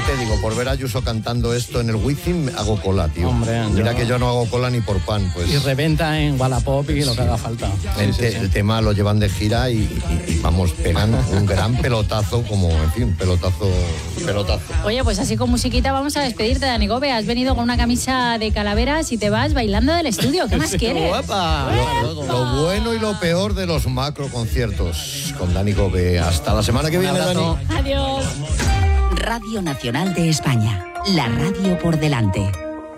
te digo, por ver a Ayuso cantando esto en el Wizzing, hago cola, tío. Hombre, mira que yo no hago cola ni por pan, pues. Y reventa en Wallapop y lo que haga falta. El tema lo llevan de gira y vamos, pegan un gran pelotazo, como, en fin, pelotazo. Oye, pues así con musiquita vamos a despedirte, Dani Gobe. Has venido con una camisa de calaveras y te vas bailando del estudio. ¿Qué más quieres? ¡Guapa! Lo bueno y lo peor de los macroconciertos con Dani Gobe. Hasta la semana que viene, Dani. Adiós. Radio Nacional de España, la radio por delante.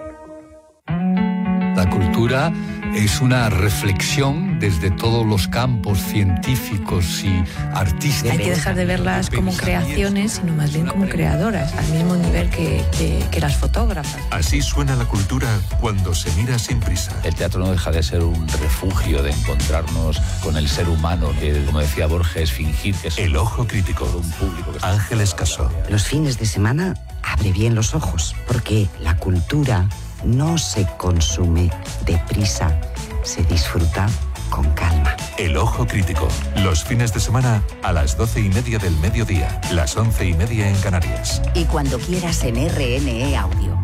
La cultura es una reflexión desde todos los campos científicos y artísticos. Hay que dejar de verlas como creaciones, sino más bien como creadoras, al mismo nivel que las fotógrafas. Así suena la cultura cuando se mira sin prisa. El teatro no deja de ser un refugio de encontrarnos con el ser humano, que, como decía Borges, fingir que es El Ojo Crítico, un público. Ángeles Casó. Los fines de semana abre bien los ojos, porque la cultura no se consume deprisa, se disfruta con calma. El Ojo Crítico, los fines de semana a las 12:30 del mediodía, las 11:30 en Canarias. Y cuando quieras en RNE Audio.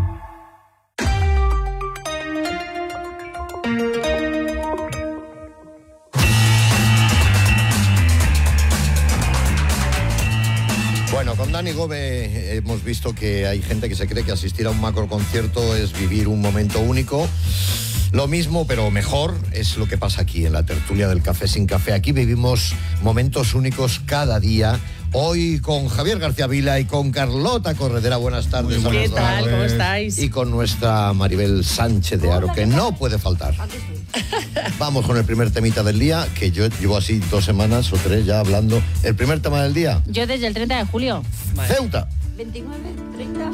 Bueno, con Dani Gobe hemos visto que hay gente que se cree que asistir a un macroconcierto es vivir un momento único. Lo mismo, pero mejor, es lo que pasa aquí en la tertulia del Café sin Café. Aquí vivimos momentos únicos cada día. Hoy con Javier García Vila y con Carlota Corredera. Buenas tardes. ¿Qué tal? ¿Cómo estáis? Y con nuestra Maribel Sánchez de Aro, que no puede faltar. Vamos con el primer temita del día, que yo llevo así 2 semanas o 3 ya hablando. El primer tema del día. Yo desde el 30 de julio. Ceuta. 29, 30...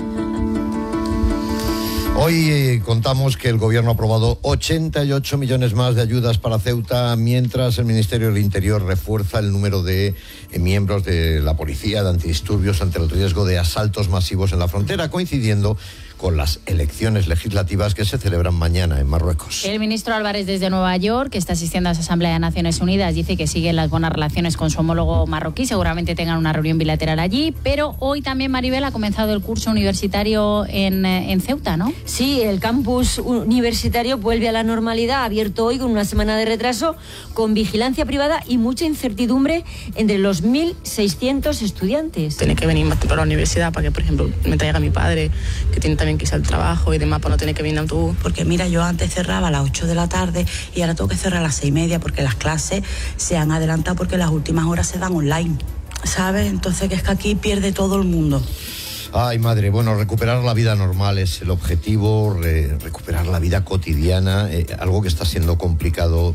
Hoy contamos que el gobierno ha aprobado 88 millones más de ayudas para Ceuta, mientras el Ministerio del Interior refuerza el número de miembros de la policía de antidisturbios ante el riesgo de asaltos masivos en la frontera, coincidiendo con las elecciones legislativas que se celebran mañana en Marruecos. El ministro Álvarez desde Nueva York, que está asistiendo a esa Asamblea de Naciones Unidas, dice que siguen las buenas relaciones con su homólogo marroquí, seguramente tengan una reunión bilateral allí, pero hoy también, Maribel, ha comenzado el curso universitario en Ceuta, ¿no? Sí, el campus universitario vuelve a la normalidad, abierto hoy con una semana de retraso, con vigilancia privada y mucha incertidumbre entre los 1.600 estudiantes. Tiene que venir más temprano a la universidad para que, por ejemplo, me traiga mi padre, que tiene también que irse al trabajo y demás, para no tener que venir en autobús. Porque mira, yo antes cerraba a las 8 de la tarde y ahora tengo que cerrar a las 6:30 porque las clases se han adelantado porque las últimas horas se dan online, ¿sabes? Entonces que es que aquí pierde todo el mundo. Ay, madre, bueno, recuperar la vida normal es el objetivo, recuperar la vida cotidiana, algo que está siendo complicado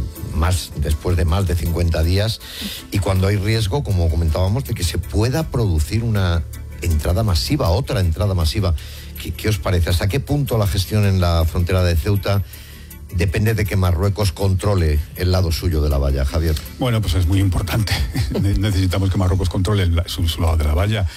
después de más de 50 días, y cuando hay riesgo, como comentábamos, de que se pueda producir una entrada masiva, otra entrada masiva. ¿Qué os parece? ¿Hasta qué punto la gestión en la frontera de Ceuta depende de que Marruecos controle el lado suyo de la valla, Javier? Bueno, pues es muy importante. Necesitamos que Marruecos controle su lado de la valla.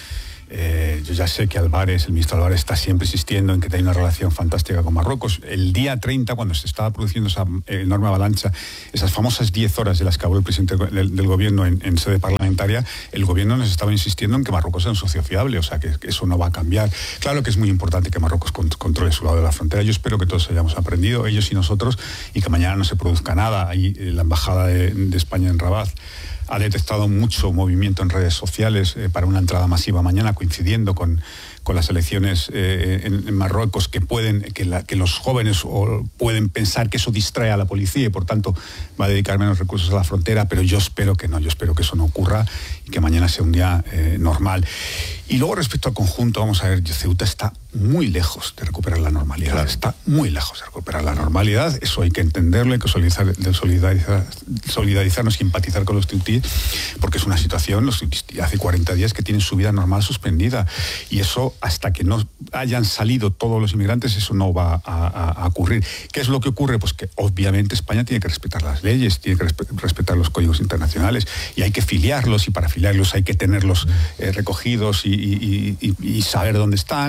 Yo ya sé que el ministro Álvarez está siempre insistiendo en que tiene una relación fantástica con Marruecos. El día 30, cuando se estaba produciendo esa enorme avalancha, esas famosas 10 horas de las que habló el presidente del gobierno en sede parlamentaria, el gobierno nos estaba insistiendo en que Marruecos es un socio fiable, o sea que eso no va a cambiar. Claro que es muy importante que Marruecos controle su lado de la frontera. Yo espero que todos hayamos aprendido, ellos y nosotros, y que mañana no se produzca nada. Ahí la embajada de España en Rabat ha detectado mucho movimiento en redes sociales para una entrada masiva mañana, coincidiendo con las elecciones en Marruecos, que los jóvenes pueden pensar que eso distrae a la policía y por tanto va a dedicar menos recursos a la frontera, pero yo espero que no, yo espero que eso no ocurra y que mañana sea un día normal. Y luego, respecto al conjunto, vamos a ver, Ceuta está muy lejos de recuperar la normalidad. Claro. Está muy lejos de recuperar la normalidad. Eso hay que entenderlo, hay que solidarizarnos y empatizar con los ceutíes, porque es una situación, los ceutíes hace 40 días que tienen su vida normal suspendida. Y eso, hasta que no hayan salido todos los inmigrantes, eso no va a ocurrir. ¿Qué es lo que ocurre? Pues que obviamente España tiene que respetar las leyes, tiene que respetar los códigos internacionales, y hay que filiarlos, y para filiarlos hay que tenerlos recogidos y saber dónde están.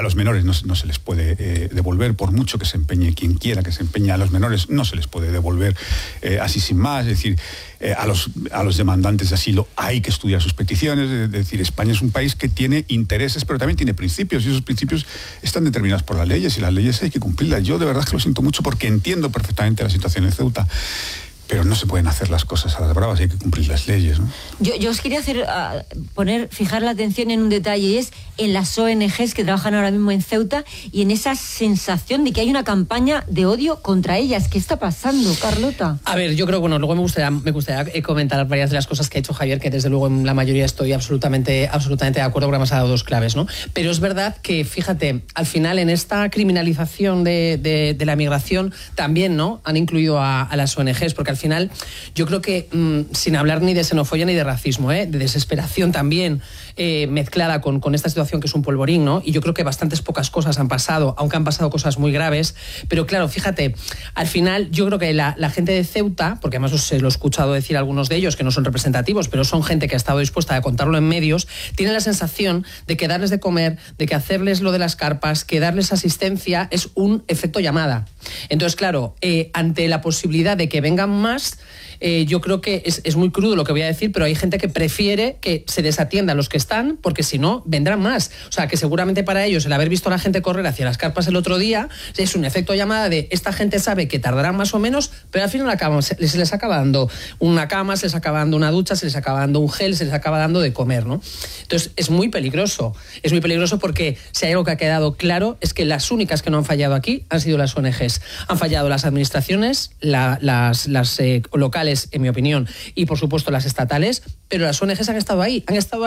A los menores no se les puede devolver, por mucho que se empeñe quien quiera que se empeñe, a los menores no se les puede devolver así sin más. Es decir, a los demandantes de asilo hay que estudiar sus peticiones. Es decir, España es un país que tiene intereses, pero también tiene principios, y esos principios están determinados por las leyes, y las leyes hay que cumplirlas. Yo de verdad que lo siento mucho, porque entiendo perfectamente la situación en Ceuta, pero no se pueden hacer las cosas a las bravas, hay que cumplir las leyes, ¿no? Yo os quería fijar la atención en un detalle, y es en las ONGs que trabajan ahora mismo en Ceuta, y en esa sensación de que hay una campaña de odio contra ellas. ¿Qué está pasando, Carlota? A ver, yo creo, luego me gustaría comentar varias de las cosas que ha hecho Javier, que desde luego en la mayoría estoy absolutamente de acuerdo, porque me ha dado dos claves, ¿no? Pero es verdad que, fíjate, al final en esta criminalización de la migración también, ¿no?, han incluido a las ONGs, porque al final yo creo que, sin hablar ni de xenofobia ni de racismo, de desesperación también, mezclada con esta situación que es un polvorín, ¿no? Y yo creo que bastantes pocas cosas han pasado, aunque han pasado cosas muy graves. Pero claro, fíjate, al final yo creo que la gente de Ceuta, porque además os lo he escuchado decir algunos de ellos, que no son representativos, pero son gente que ha estado dispuesta a contarlo en medios, tienen la sensación de que darles de comer, de que hacerles lo de las carpas, que darles asistencia es un efecto llamada. Entonces, claro, ante la posibilidad de que vengan más, yo creo que es muy crudo lo que voy a decir, pero hay gente que prefiere que se desatiendan los que están, porque si no, vendrán más. O sea, que seguramente para ellos el haber visto a la gente correr hacia las carpas el otro día es un efecto llamada de esta gente sabe que tardarán más o menos, pero al final se les acaba dando una cama, se les acaba dando una ducha, se les acaba dando un gel, se les acaba dando de comer, ¿no? Entonces es muy peligroso porque si hay algo que ha quedado claro es que las únicas que no han fallado aquí han sido las ONGs. Han fallado las administraciones, las locales, en mi opinión, y por supuesto las estatales, pero las ONGs han estado ahí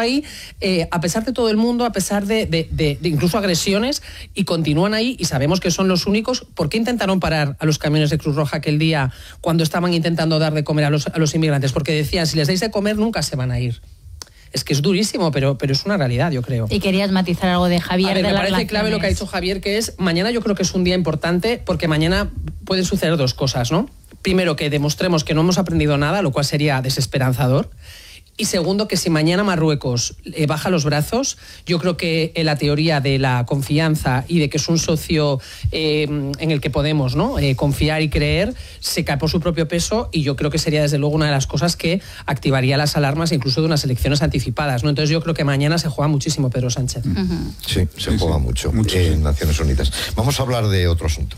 a pesar de todo el mundo, a pesar de incluso agresiones, y continúan ahí, y sabemos que son los únicos. ¿Por qué intentaron parar a los camiones de Cruz Roja aquel día cuando estaban intentando dar de comer a los inmigrantes? Porque decían, si les dais de comer nunca se van a ir. Es que es durísimo, pero es una realidad, yo creo. Y querías matizar algo de Javier. A ver, me parece clave lo que ha dicho Javier, que es, mañana yo creo que es un día importante, porque mañana pueden suceder dos cosas, ¿no? Primero, que demostremos que no hemos aprendido nada, lo cual sería desesperanzador. Y segundo, que si mañana Marruecos baja los brazos, yo creo que la teoría de la confianza y de que es un socio en el que podemos, ¿no?, confiar y creer, se cae por su propio peso, y yo creo que sería desde luego una de las cosas que activaría las alarmas incluso de unas elecciones anticipadas, ¿no? Entonces yo creo que mañana se juega muchísimo Pedro Sánchez. Sí, se juega mucho en Naciones Unidas. Vamos a hablar de otro asunto.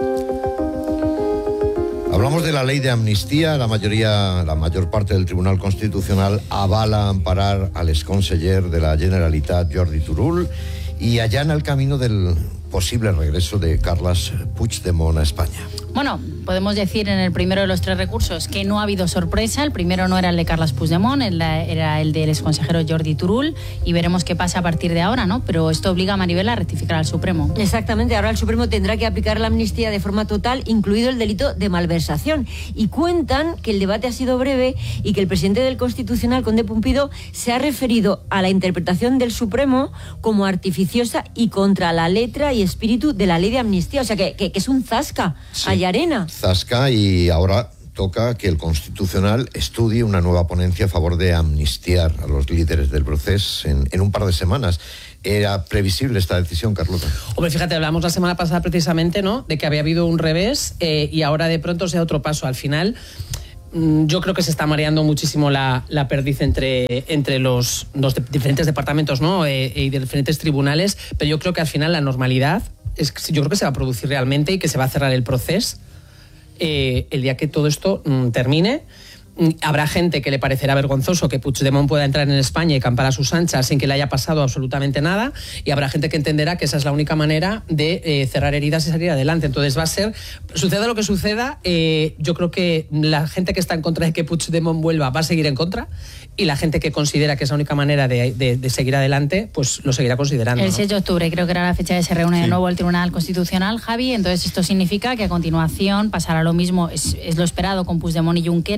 Hablamos de la ley de amnistía. La mayor parte del Tribunal Constitucional avala amparar al exconseller de la Generalitat, Jordi Turull, y allana el camino del posible regreso de Carles Puigdemont a España. Bueno, podemos decir en el primero de los tres recursos que no ha habido sorpresa. El primero no era el de Carles Puigdemont, era el del exconsejero Jordi Turull, y veremos qué pasa a partir de ahora, ¿no? Pero esto obliga a Maribel a rectificar al Supremo. Exactamente, ahora el Supremo tendrá que aplicar la amnistía de forma total, incluido el delito de malversación. Y cuentan que el debate ha sido breve y que el presidente del Constitucional, Conde Pumpido, se ha referido a la interpretación del Supremo como artificiosa y contra la letra y espíritu de la ley de amnistía. O sea, que es un zasca. Sí. Arena. Zasca, y ahora toca que el Constitucional estudie una nueva ponencia a favor de amnistiar a los líderes del proceso en un par de semanas. ¿Era previsible esta decisión, Carlota? Hombre, fíjate, hablamos la semana pasada precisamente, ¿no?, de que había habido un revés, y ahora de pronto sea otro paso. Al final, yo creo que se está mareando muchísimo la perdiz entre los diferentes departamentos, ¿no?, y de diferentes tribunales, pero yo creo que al final la normalidad yo creo que se va a producir realmente, y que se va a cerrar el proceso el día que todo esto termine. Habrá gente que le parecerá vergonzoso que Puigdemont pueda entrar en España y campar a sus anchas sin que le haya pasado absolutamente nada, y habrá gente que entenderá que esa es la única manera de cerrar heridas y salir adelante. Entonces va a ser, suceda lo que suceda, yo creo que la gente que está en contra de que Puigdemont vuelva va a seguir en contra, y la gente que considera que es la única manera de seguir adelante, pues lo seguirá considerando. El 6 de octubre creo que era la fecha de se reúne de nuevo el Tribunal Constitucional, Javi. Entonces esto significa que a continuación pasará lo mismo, es lo esperado con Puigdemont y Junqueras, y el juez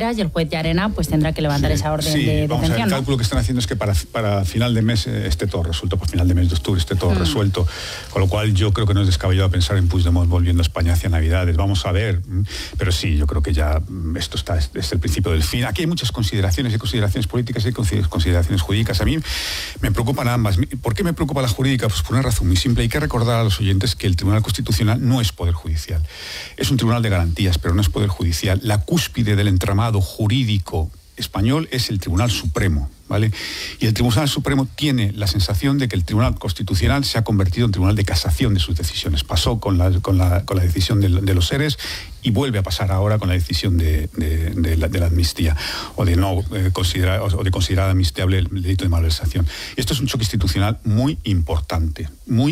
Llarena pues tendrá que levantar esa orden de vamos a ver, detención. el cálculo que están haciendo es que para final de mes esté todo resuelto, para final de mes de octubre esté todo resuelto, con lo cual yo creo que no es descabellado pensar en Puigdemont volviendo a España hacia Navidades. Vamos a ver, pero sí, yo creo que ya esto es el principio del fin. Aquí hay muchas consideraciones, hay consideraciones políticas, hay consideraciones jurídicas. A mí me preocupan ambas. ¿Por qué me preocupa la jurídica? Pues por una razón muy simple. Hay que recordar a los oyentes que el Tribunal Constitucional no es poder judicial. Es un tribunal de garantías, pero no es poder judicial. La cúspide del entramado jurídico español es el Tribunal Supremo, ¿vale? Y el Tribunal Supremo tiene la sensación de que el Tribunal Constitucional se ha convertido en tribunal de casación de sus decisiones. Pasó con la decisión de los seres y vuelve a pasar ahora con la decisión de la amnistía o de no considerar amnistiable el delito de malversación. Esto es un choque institucional muy importante,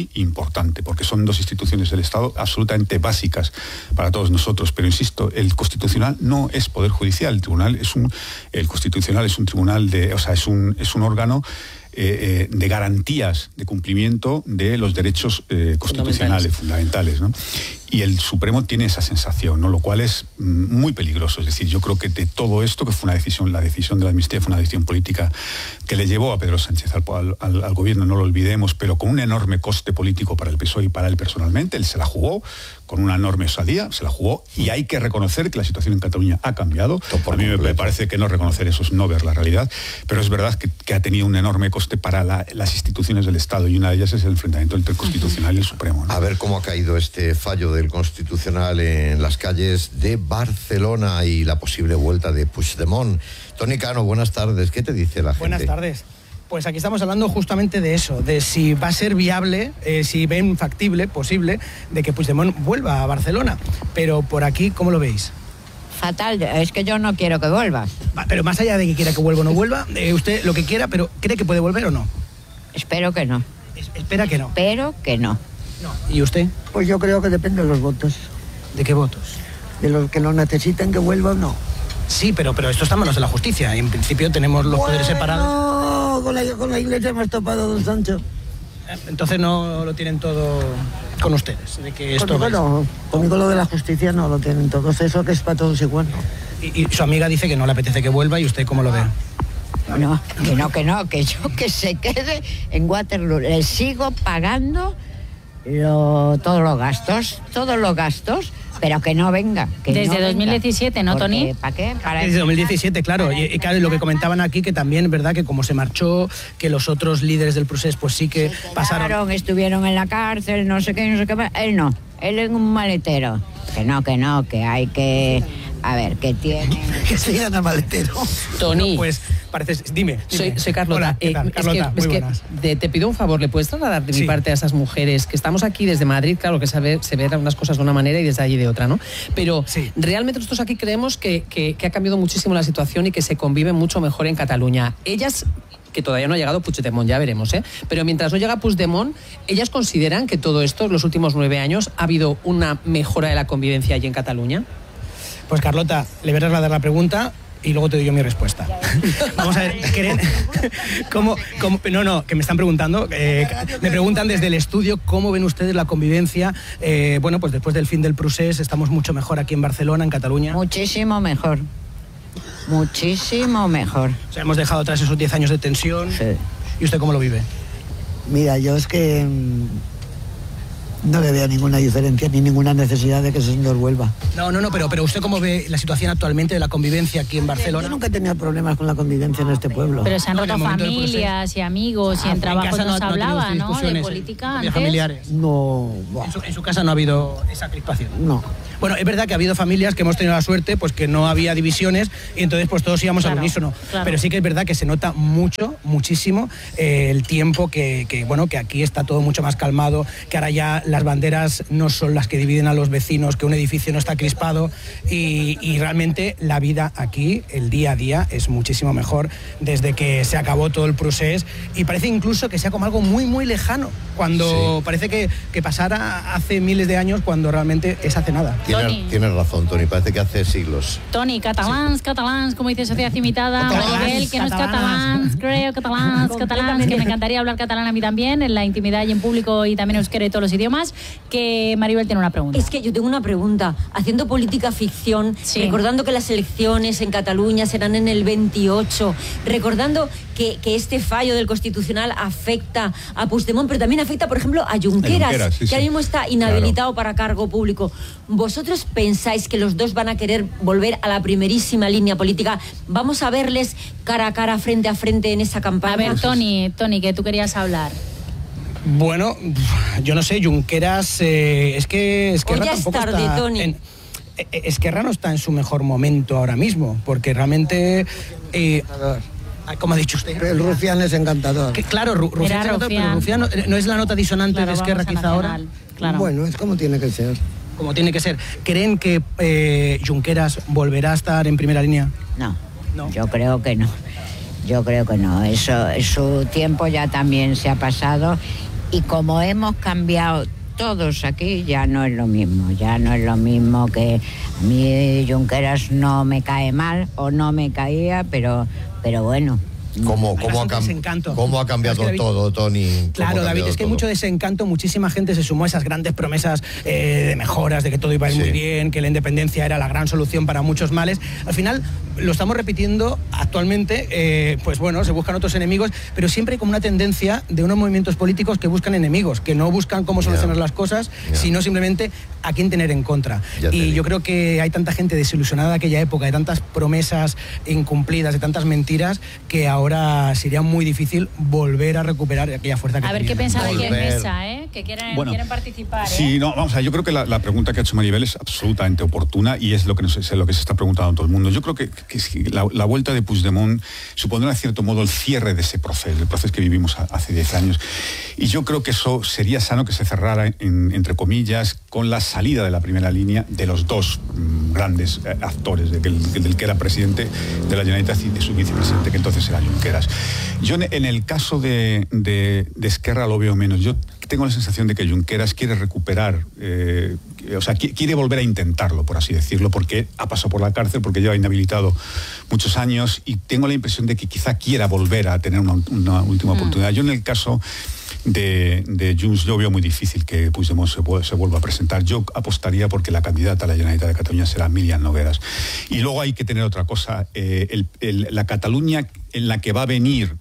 porque son dos instituciones del Estado absolutamente básicas para todos nosotros. Pero insisto, el Constitucional no es poder judicial. El Constitucional es un tribunal es un órgano de garantías de cumplimiento de los derechos constitucionales fundamentales, ¿no? Y el Supremo tiene esa sensación, ¿no? Lo cual es muy peligroso. Es decir, yo creo que de todo esto, que fue la decisión de la amnistía fue una decisión política que le llevó a Pedro Sánchez al gobierno, no lo olvidemos, pero con un enorme coste político para el PSOE y para él personalmente. Él se la jugó con una enorme osadía, se la jugó, y hay que reconocer que la situación en Cataluña ha cambiado. A mí me parece que no reconocer eso es no ver la realidad, pero es verdad que ha tenido un enorme coste para las instituciones del Estado, y una de ellas es el enfrentamiento entre el Constitucional y el Supremo, ¿no? A ver cómo ha caído este fallo del Constitucional en las calles de Barcelona y la posible vuelta de Puigdemont. Toni Cano, buenas tardes. ¿Qué te dice la gente? Buenas tardes. Pues aquí estamos hablando justamente de eso, de si va a ser viable, si ven factible, posible, de que Puigdemont vuelva a Barcelona. Pero por aquí, ¿cómo lo veis? Fatal, es que yo no quiero que vuelva. Pero más allá de que quiera que vuelva o no vuelva, usted lo que quiera, pero ¿cree que puede volver o no? Espero que no. Espera que no. Espero que no. ¿Y usted? Pues yo creo que depende de los votos. ¿De qué votos? De los que lo necesiten que vuelva o no. Sí, pero esto está en manos de la justicia. En principio tenemos los poderes separados. No, con la iglesia hemos topado, don Sancho. Entonces no lo tienen todo con ustedes. De que esto conmigo lo de la justicia no lo tienen todos. Eso que es para todos igual. Y su amiga dice que no le apetece que vuelva, ¿y usted cómo lo ve? No, que yo que se quede en Waterloo. Le sigo pagando todos los gastos, pero que no venga. Que desde no 2017, venga. ¿no, Toni? ¿Para qué? Desde 2017, claro. Y claro, lo que comentaban aquí, que también es verdad que como se marchó, que los otros líderes del procés pues sí que pasaron. Estuvieron en la cárcel, no sé qué. Él no, él en un maletero. Que hay que... A ver, ¿qué tiene? Que se llena el maletero. Toni. Pues parece... Dime. Soy Carlota. Hola, ¿qué tal? Carlota, muy buenas. Te pido un favor, ¿le puedes trasladar de mi parte a esas mujeres que estamos aquí desde Madrid? Claro que se ven unas cosas de una manera y desde allí de otra, ¿no? Pero realmente nosotros aquí creemos que ha cambiado muchísimo la situación y que se convive mucho mejor en Cataluña. Ellas, que todavía no ha llegado Puigdemont, ya veremos, ¿eh? Pero mientras no llega Puigdemont, ellas consideran que todo esto, en los últimos 9 años, ha habido una mejora de la convivencia allí en Cataluña. Pues Carlota, le voy a trasladar la pregunta y luego te doy yo mi respuesta. Vamos a ver, ¿cómo? No, que me están preguntando, me preguntan desde el estudio cómo ven ustedes la convivencia. Bueno, pues después del fin del procés estamos mucho mejor aquí en Barcelona, en Cataluña. Muchísimo mejor. Muchísimo mejor. O sea, hemos dejado atrás esos 10 años de tensión. Sí. ¿Y usted cómo lo vive? Mira, yo es que no le veo ninguna diferencia ni ninguna necesidad de que ese señor vuelva. No, pero ¿usted cómo ve la situación actualmente de la convivencia aquí en Barcelona? Yo nunca he tenido problemas con la convivencia en este pueblo. Pero se han roto familias y amigos y en trabajo no se hablaba, ¿no? De política antes. Familiares. No. En su casa no ha habido esa crispación. No. Bueno, es verdad que ha habido familias que hemos tenido la suerte, pues que no había divisiones y entonces pues todos íbamos al unísono. Claro. Pero sí que es verdad que se nota muchísimo el tiempo que aquí está todo mucho más calmado, que ahora ya las banderas no son las que dividen a los vecinos, que un edificio no está crispado y realmente la vida aquí, el día a día, es muchísimo mejor desde que se acabó todo el procés y parece incluso que sea como algo muy, muy lejano. Cuando parece que pasara hace miles de años, cuando realmente es hace nada. Tienes razón, Toni, parece que hace siglos. Toni, catalans, como dice Sociedad Imitada, Maribel, que no es catalans, creo, catalans, que me encantaría hablar catalán a mí también, en la intimidad y en público, y también euskera y todos los idiomas, que Maribel tiene una pregunta. Es que yo tengo una pregunta. Haciendo política ficción, recordando que las elecciones en Cataluña serán en el 28, recordando que este fallo del Constitucional afecta a Puigdemont, pero también afecta, por ejemplo, a Junqueras, que ahora mismo está inhabilitado para cargo público. ¿Vosotros pensáis que los dos van a querer volver a la primerísima línea política? ¿Vamos a verles cara a cara, frente a frente en esa campaña? A ver, Toni, que tú querías hablar. Bueno, yo no sé, Junqueras, es que Esquerra ya tampoco es tarde, está... Toni. Esquerra no está en su mejor momento ahora mismo, porque realmente... como ha dicho usted. El Rufián es encantador. Claro, Rufián es encantador, pero Rufián no es la nota disonante de Esquerra quizá ahora. Bueno, es como tiene que ser. Como tiene que ser. ¿Creen que Junqueras volverá a estar en primera línea? No, yo creo que no. Yo creo que no. Eso, su tiempo ya también se ha pasado, y como hemos cambiado todos aquí, ya no es lo mismo. Ya no es lo mismo. Que a mí Junqueras no me cae mal, o no me caía, pero bueno. ¿Cómo ha cambiado todo, Toni? Claro, David, es que hay mucho desencanto. Muchísima gente se sumó a esas grandes promesas de mejoras, de que todo iba a ir muy bien, que la independencia era la gran solución para muchos males. Al final lo estamos repitiendo actualmente, pues bueno, se buscan otros enemigos, pero siempre hay como una tendencia de unos movimientos políticos que buscan enemigos, que no buscan cómo solucionar las cosas, sino simplemente a quién tener en contra. Y yo creo que hay tanta gente desilusionada de aquella época, de tantas promesas incumplidas, de tantas mentiras, que ahora sería muy difícil volver a recuperar aquella fuerza que A ver tenía. qué pensáis aquí en mesa, que quieren participar. Sí, no, vamos a ver, yo creo que la pregunta que ha hecho Maribel es absolutamente oportuna, y es lo que se está preguntando todo el mundo. Yo creo que la vuelta de Puigdemont supondrá, en cierto modo, el cierre de ese proceso, el proceso que vivimos hace 10 años. Y yo creo que eso sería sano que se cerrara, entre comillas, con la salida de la primera línea de los dos grandes actores, del que era presidente de la Generalitat y de su vicepresidente, que entonces era Junqueras. Yo en el caso de Esquerra lo veo menos. Yo tengo la sensación de que Junqueras quiere recuperar, quiere volver a intentarlo, por así decirlo, porque ha pasado por la cárcel, porque lleva inhabilitado muchos años, y tengo la impresión de que quizá quiera volver a tener una última oportunidad. Yo en el caso de Junts, yo veo muy difícil que Puigdemont se vuelva a presentar. Yo apostaría porque la candidata a la Generalitat de Cataluña será Míriam Nogueras. Y luego hay que tener otra cosa, la Cataluña en la que va a venir,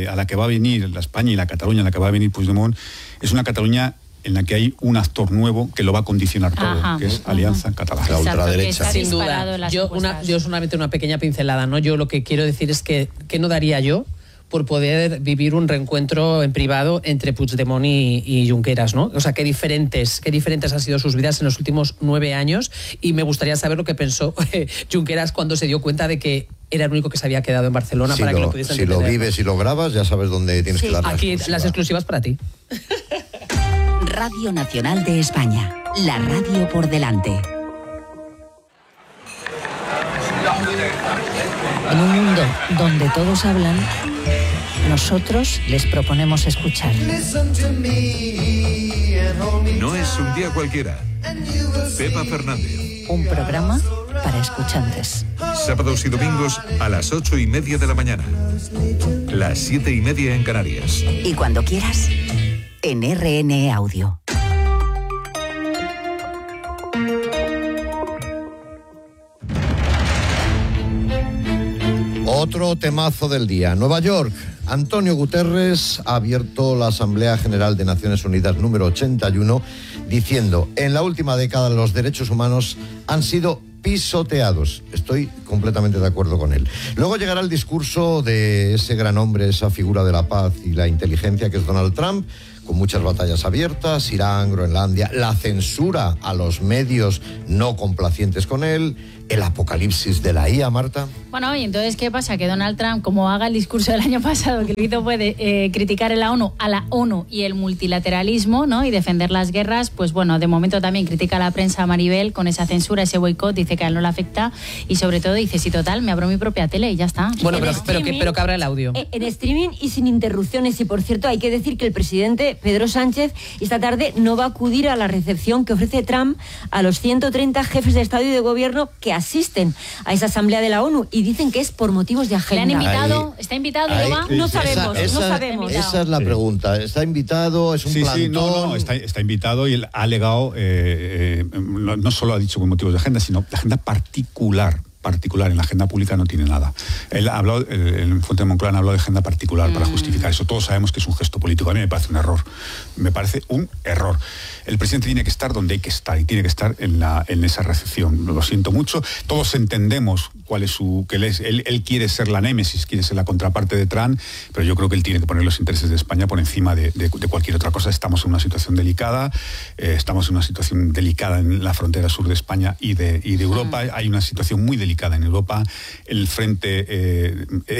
la España y la Cataluña en la que va a venir Puigdemont, es una Cataluña en la que hay un actor nuevo que lo va a condicionar todo, que es Alianza Catalana. La ultraderecha. Sin duda. Yo solamente una pequeña pincelada, ¿no? Yo lo que quiero decir es que no daría yo por poder vivir un reencuentro en privado entre Puigdemont y Junqueras, ¿no? O sea, qué diferentes han sido sus vidas en los últimos 9 años, y me gustaría saber lo que pensó Junqueras cuando se dio cuenta de que era el único que se había quedado en Barcelona para que lo pudiesen entender. Si lo vives y lo grabas, ya sabes dónde tienes que dar aquí las exclusivas para ti. Radio Nacional de España, la radio por delante. En un mundo donde todos hablan, nosotros les proponemos escuchar. No es un día cualquiera. Pepa Fernández. Un programa para escuchantes. Sábados y domingos a las 8:30 de la mañana. Las 7:30 en Canarias. Y cuando quieras, en RN Audio. Otro temazo del día. Nueva York. Antonio Guterres ha abierto la Asamblea General de Naciones Unidas número 81 diciendo: en la última década los derechos humanos han sido pisoteados. Estoy completamente de acuerdo con él. Luego llegará el discurso de ese gran hombre, esa figura de la paz y la inteligencia que es Donald Trump, con muchas batallas abiertas, Irán, Groenlandia, la censura a los medios no complacientes con él, el apocalipsis de la IA, Marta. Bueno, y entonces, ¿qué pasa? Que Donald Trump, como haga el discurso del año pasado, que lo hizo fue criticar a la ONU y el multilateralismo, ¿no? Y defender las guerras, pues bueno, de momento también critica a la prensa, Maribel, con esa censura, ese boicot, dice que a él no le afecta, y sobre todo dice, sí, total, me abro mi propia tele y ya está. Bueno, pero que abra el audio. En streaming y sin interrupciones, y por cierto, hay que decir que el presidente Pedro Sánchez esta tarde no va a acudir a la recepción que ofrece Trump a los 130 jefes de Estado y de Gobierno que asisten a esa asamblea de la ONU y dicen que es por motivos de agenda. ¿Le han invitado? ¿Está invitado? ¿No va? No sabemos, no sabemos. Esa es la pregunta. ¿Está invitado? ¿Es un plantón? Sí, no, está invitado y él ha alegado, no solo ha dicho con motivos de agenda, sino de agenda particular, en la agenda pública no tiene nada. Él ha hablado, el Fuente de Moncloa ha hablado de agenda particular para justificar eso. Todos sabemos que es un gesto político. A mí me parece un error. El presidente tiene que estar donde hay que estar y tiene que estar en esa recepción. Lo siento mucho. Todos entendemos cuál es él quiere ser la némesis, quiere ser la contraparte de Trump, pero yo creo que él tiene que poner los intereses de España por encima de cualquier otra cosa. Estamos en una situación delicada, en la frontera sur de España y de Europa. Hay una situación muy delicada en Europa. El frente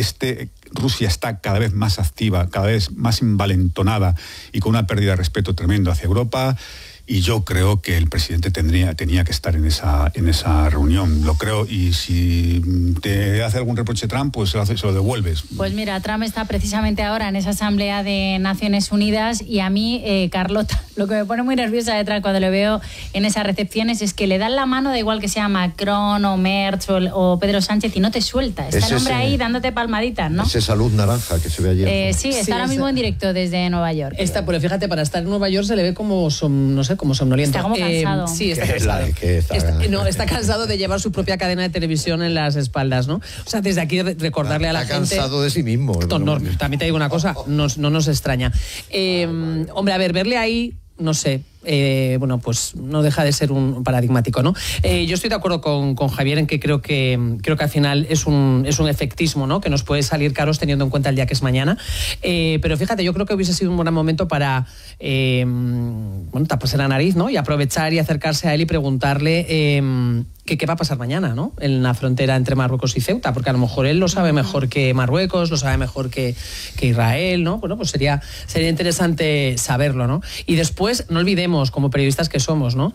Rusia está cada vez más activa, cada vez más envalentonada y con una pérdida de respeto tremendo hacia Europa. Y yo creo que el presidente tenía que estar en esa reunión, lo creo, y si te hace algún reproche Trump, pues se lo devuelves. Pues mira, Trump está precisamente ahora en esa asamblea de Naciones Unidas y a mí, Carlota, lo que me pone muy nerviosa de Trump cuando le veo en esas recepciones es que le dan la mano, da igual que sea Macron o Merz o Pedro Sánchez, y no te suelta. Está el hombre ahí dándote palmaditas, ¿no? Esa salud naranja que se ve ayer. Sí, está ahora mismo en directo desde Nueva York. Pero fíjate, para estar en Nueva York se le ve como somnoliento. Está como cansado. Sí, está cansado. Está cansado de llevar su propia cadena de televisión en las espaldas, ¿no? O sea, desde aquí recordarle a la gente... Está cansado de sí mismo. También te digo una cosa, no nos extraña. Hombre, a ver, verle ahí, no sé... pues no deja de ser un paradigmático, ¿no? Yo estoy de acuerdo con Javier en que creo que al final es un efectismo, ¿no? Que nos puede salir caros teniendo en cuenta el día que es mañana. Pero fíjate, yo creo que hubiese sido un buen momento para taparse la nariz, ¿no? Y aprovechar y acercarse a él y preguntarle qué va a pasar mañana, ¿no? En la frontera entre Marruecos y Ceuta, porque a lo mejor él lo sabe mejor que Marruecos, lo sabe mejor que Israel, ¿no? Bueno, pues sería interesante saberlo, ¿no? Y después, no olvidemos, como periodistas que somos, ¿no?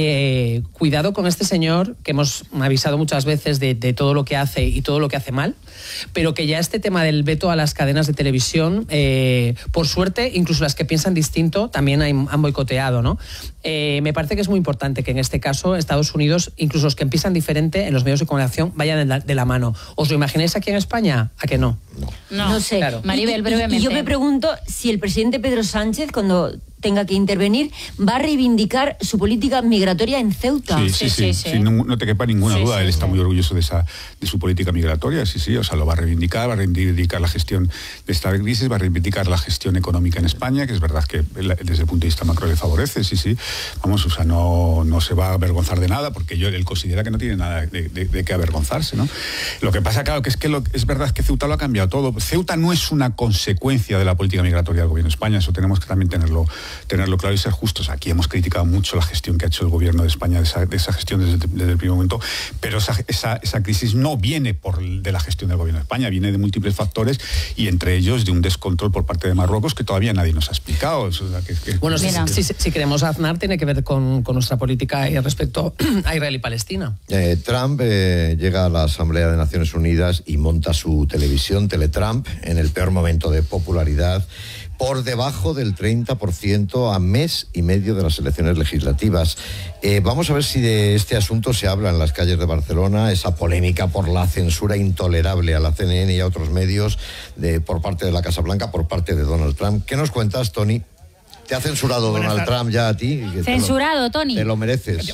Cuidado con este señor, que hemos avisado muchas veces de todo lo que hace y todo lo que hace mal, pero que ya este tema del veto a las cadenas de televisión, por suerte, incluso las que piensan distinto, también han boicoteado, ¿no? Me parece que es muy importante que en este caso Estados Unidos, incluso los que piensan diferente en los medios de comunicación, vayan de la mano. ¿Os lo imagináis aquí en España? ¿A que no? No sé. Claro. Maribel, brevemente. Y yo me pregunto si el presidente Pedro Sánchez, cuando tenga que intervenir, va a reivindicar su política migratoria en Ceuta. Sí. No te quepa ninguna duda. Él está muy orgulloso de su política migratoria, o sea, lo va a reivindicar la gestión de esta crisis, va a reivindicar la gestión económica en España, que es verdad que desde el punto de vista macro le favorece, vamos, o sea, no se va a avergonzar de nada, porque él considera que no tiene nada de qué avergonzarse, ¿no? Lo que pasa, claro, que es verdad que Ceuta lo ha cambiado todo. Ceuta no es una consecuencia de la política migratoria del gobierno de España, eso tenemos que también tenerlo claro y ser justos. Aquí hemos criticado mucho la gestión que ha hecho el gobierno de España, de esa gestión desde el primer momento, pero esa crisis no viene de la gestión del gobierno de España, viene de múltiples factores y entre ellos de un descontrol por parte de Marruecos que todavía nadie nos ha explicado. Bueno, si queremos Aznar, tiene que ver con nuestra política respecto a Israel y Palestina. Trump llega a la Asamblea de Naciones Unidas y monta su televisión, Teletrump, en el peor momento de popularidad, por debajo del 30% a mes y medio de las elecciones legislativas. Vamos a ver si de este asunto se habla en las calles de Barcelona, esa polémica por la censura intolerable a la CNN y a otros medios por parte de la Casa Blanca, por parte de Donald Trump. ¿Qué nos cuentas, Tony? ¿Te ha censurado Donald Trump ya a ti? Censurado, Tony. Te lo mereces.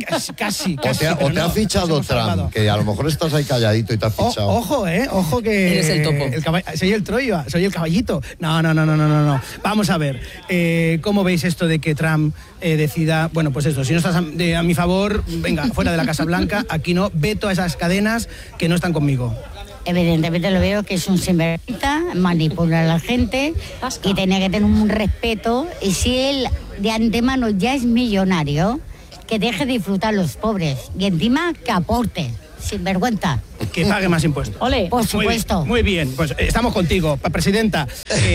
Casi. O te ha fichado Trump, que a lo mejor estás ahí calladito y te ha fichado. Ojo que... Eres el topo. Soy el Troya, soy el caballito. No. Vamos a ver, ¿cómo veis esto de que Trump decida, bueno, pues esto, si no estás a mi favor, venga, fuera de la Casa Blanca, aquí no, veto a esas cadenas que no están conmigo? Evidentemente lo veo que es un sinvergüenza, manipula a la gente y tiene que tener un respeto. Y si él de antemano ya es millonario, que deje disfrutar a los pobres y encima que aporte, sinvergüenza. Que pague más impuestos. Ole, por supuesto. Muy bien, pues estamos contigo, presidenta.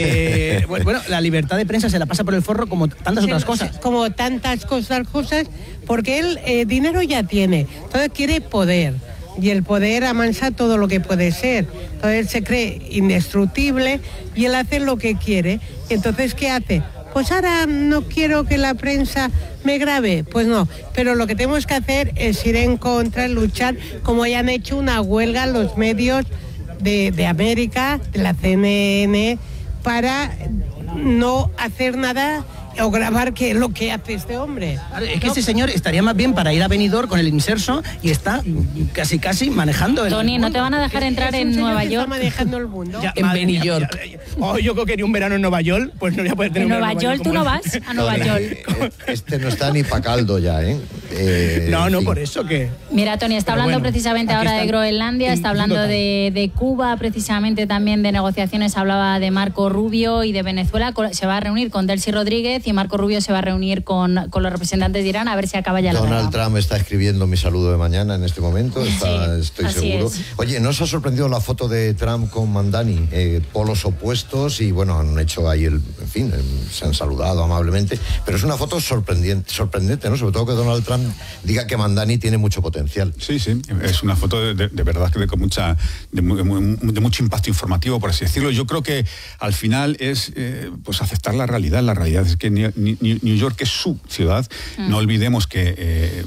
Bueno, la libertad de prensa se la pasa por el forro como tantas otras cosas. Como tantas cosas, porque él dinero ya tiene, entonces quiere poder. Y el poder amansa todo lo que puede ser. Entonces él se cree indestructible y él hace lo que quiere. Entonces, ¿qué hace? pues ahora no quiero que la prensa me grabe. Pues no, pero lo que tenemos que hacer es ir en contra, luchar, como ya han hecho una huelga los medios de América, de la CNN, para no hacer nada o grabar que lo que hace este hombre. Es que ese señor estaría más bien para ir a Benidorm con el inserso y está casi manejando el Tony, mundo. ¿no te van a dejar entrar en Nueva York? Está manejando el mundo. Ya, en Benidorm. Yo creo que ni un verano en Nueva York, pues no voy a poder tener en Nueva York. ¿Tú no vas a Nueva York? Este no está ni pa' caldo ya, ¿eh? No, por eso que... Mira, Tony, está hablando precisamente ahora de Groenlandia, está hablando de Cuba, precisamente también de negociaciones, hablaba de Marco Rubio y de Venezuela. Se va a reunir con Delcy Rodríguez y Marco Rubio se va a reunir con los representantes de Irán a ver si acaba ya la guerra. Donald Trump está escribiendo mi saludo de mañana en este momento, estoy seguro. Es. Oye, ¿no os ha sorprendido la foto de Trump con Mandani? Polos opuestos y bueno, han hecho ahí se han saludado amablemente, pero es una foto sorprendente, ¿no? Sobre todo que Donald Trump diga que Mandani tiene mucho potencial. Sí, es una foto de verdad que de mucho impacto informativo, por así decirlo. Yo creo que al final es pues aceptar la realidad. La realidad es que New York es su ciudad. No olvidemos que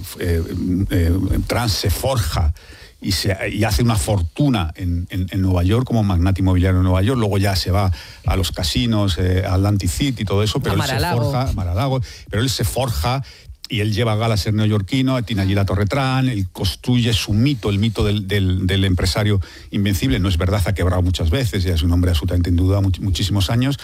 Trump se forja y hace una fortuna en Nueva York como magnate inmobiliario en Nueva York, luego ya se va a los casinos, a Atlantic City y todo eso, pero él se forja y él lleva a gala a ser neoyorquino, tiene allí la Torre Trump, él construye su mito, el mito del empresario invencible. No es verdad, ha quebrado muchas veces, ya es un hombre absolutamente en duda, muchísimos años,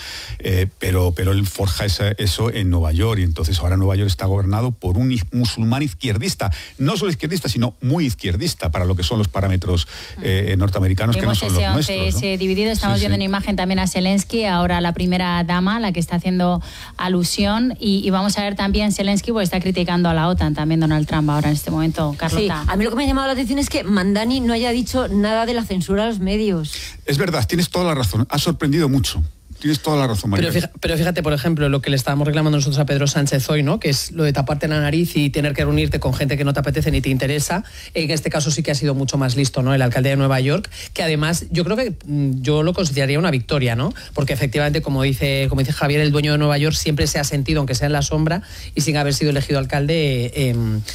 pero él forja eso en Nueva York, y entonces ahora Nueva York está gobernado por un musulmán izquierdista, no solo izquierdista, sino muy izquierdista para lo que son los parámetros norteamericanos, que no son los nuestros, ¿no? Dividido, estamos viendo en imagen también a Zelensky, ahora la primera dama, la que está haciendo alusión, y vamos a ver también Zelensky, pues está criticando a la OTAN también Donald Trump ahora en este momento, Carlota. Sí, a mí lo que me ha llamado la atención es que Mandani no haya dicho nada de la censura a los medios. Es verdad, tienes toda la razón, ha sorprendido mucho. Tienes toda la razón, María. Pero fíjate, por ejemplo, lo que le estábamos reclamando nosotros a Pedro Sánchez hoy, ¿no? Que es lo de taparte la nariz y tener que reunirte con gente que no te apetece ni te interesa. En este caso sí que ha sido mucho más listo, ¿no? El alcalde de Nueva York, que además yo creo que yo lo consideraría una victoria, ¿no? Porque efectivamente, como dice Javier, el dueño de Nueva York siempre se ha sentido, aunque sea en la sombra, y sin haber sido elegido alcalde,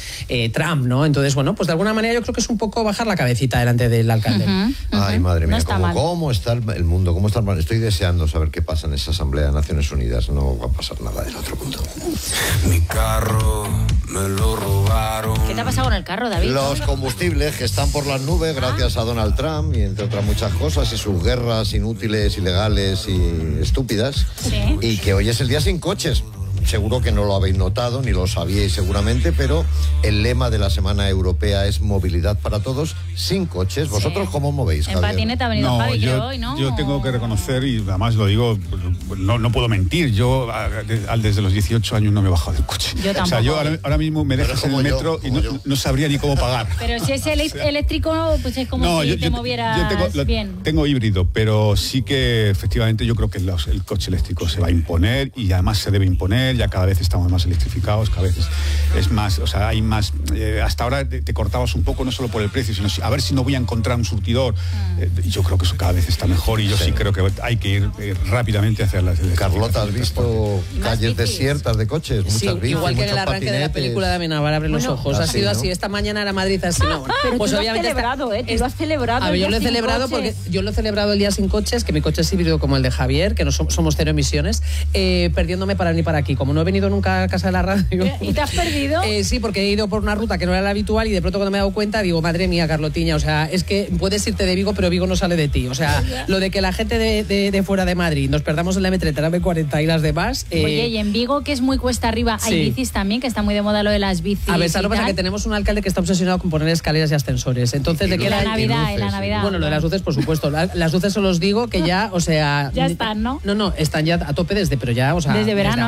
Trump, ¿no? Entonces, bueno, pues de alguna manera yo creo que es un poco bajar la cabecita delante del alcalde. Ay, madre mía, No ¿cómo está el mundo? ¿Cómo está el mundo? Estoy deseando saber qué pasa en esa asamblea de Naciones Unidas. No va a pasar nada del otro mundo. Mi carro me lo robaron. ¿Qué te ha pasado con el carro, David? Los combustibles que están por las nubes gracias a Donald Trump y entre otras muchas cosas, y sus guerras inútiles, ilegales y estúpidas. Sí. Y que hoy es el día sin coches. Seguro que no lo habéis notado, ni lo sabíais seguramente, pero el lema de la Semana Europea es movilidad para todos sin coches. ¿Vosotros cómo movéis, Javier? En patineta ha venido Javi, creo hoy, ¿no? Yo tengo que reconocer, y además lo digo, no puedo mentir, yo desde los 18 años no me he bajado del coche. Yo tampoco. O sea, yo ahora mismo me dejas en el metro y no sabría ni cómo pagar. Pero si es eléctrico, pues es como si te movieras bien. Tengo híbrido, pero sí que efectivamente yo creo que el coche eléctrico se va a imponer, y además se debe imponer. Ya cada vez estamos más electrificados, cada vez es más, o sea, hay más. Hasta ahora te cortabas un poco, no solo por el precio, sino a ver si no voy a encontrar un surtidor. Yo creo que eso cada vez está mejor, y yo sí creo que hay que ir rápidamente hacia las. Carlota, ¿has visto calles desiertas de coches? Muchas bicis, igual que en el muchos arranque de la patinetes. película de Amenábar, abre los ojos. Ha sido así. Esta mañana era Madrid así, ¿no? Pero pues tú lo has obviamente celebrado, tú lo has celebrado. A ver, yo lo he el día sin celebrado coches. porque yo lo he celebrado el día sin coches, que mi coche es híbrido como el de Javier, que no somos cero emisiones, perdiéndome para venir para aquí. Como no he venido nunca a casa de la radio. ¿Y te has perdido? Sí, porque he ido por una ruta que no era la habitual, y de pronto cuando me he dado cuenta digo, madre mía, Carlotiña, o sea, es que puedes irte de Vigo, pero Vigo no sale de ti. O sea, lo de que la gente de fuera de Madrid nos perdamos en la M30, la M40 y las demás. Oye, y en Vigo, que es muy cuesta arriba, hay bicis también, que está muy de moda lo de las bicis. A ver, ¿sabes lo que pasa? Que tenemos un alcalde que está obsesionado con poner escaleras y ascensores. Entonces, ¿de qué la Navidad? Bueno, lo de las luces, por supuesto. Las luces os los digo que ya, o sea... Ya están, ¿no? No, están ya a tope pero ya, o sea... Desde verano, agosto, ¿no? Sí,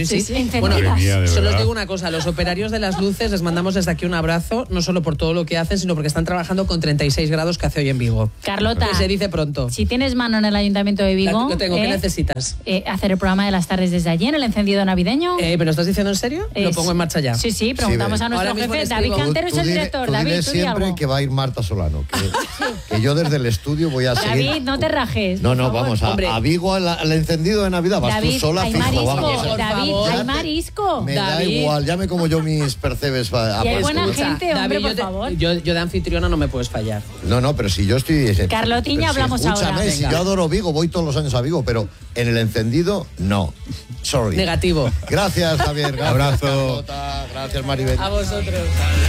sí. Bueno, solo os digo una cosa, los operarios de las luces les mandamos desde aquí un abrazo, no solo por todo lo que hacen, sino porque están trabajando con 36 grados que hace hoy en Vigo. Carlota, que se dice pronto. Si tienes mano en el Ayuntamiento de Vigo, lo tengo, ¿qué necesitas? Hacer el programa de las tardes desde allí, en el encendido navideño. ¿Pero estás diciendo en serio? Lo pongo en marcha ya. Sí, preguntamos a nuestro jefe, David Cantero es el director. David, tú siempre algo. que va a ir Marta Solano, que yo desde el estudio voy a seguir. David, no te rajes. No, vamos, a Vigo al encendido de Navidad, vas David, tú sola, hay fijo, marisco, vamos. David, hay marisco. Me da igual, ya me como yo mis percebes. Y hay buena gente, hombre, por favor. Yo de anfitriona no me puedes fallar. No, pero si yo estoy... Carlotiña, hablamos ahora. Escúchame, si yo adoro Vigo, voy todos los años a Vigo, pero en el encendido, no. Sorry. Negativo. Gracias, Javier. Gracias, Abrazo. Carlota, gracias, Maribel. A vosotros.